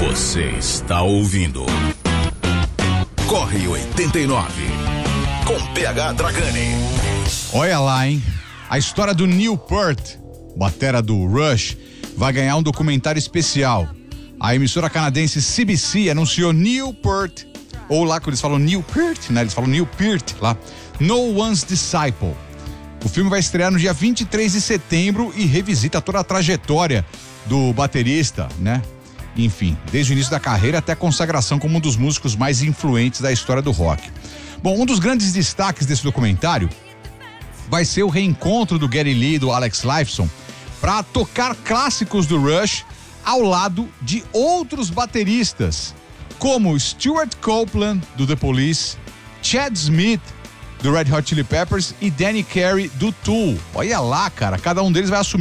Você está ouvindo Corre 89 com PH Dragani. Olha lá, hein? A história do Neil Peart, batera do Rush, vai ganhar um documentário especial. A emissora canadense CBC anunciou Neil Peart, ou lá que eles falam Neil Peart, né? Eles falam Neil Peart lá, No One's Disciple. O filme vai estrear no dia 23 de setembro e revisita toda a trajetória do baterista, né? Enfim, desde o início da carreira até a consagração como um dos músicos mais influentes da história do rock. Bom, um dos grandes destaques desse documentário vai ser o reencontro do Geddy Lee e do Alex Lifeson para tocar clássicos do Rush ao lado de outros bateristas, como Stuart Copeland, do The Police, Chad Smith, do Red Hot Chili Peppers e Danny Carey, do Tool. Olha lá, cara, cada um deles vai assumir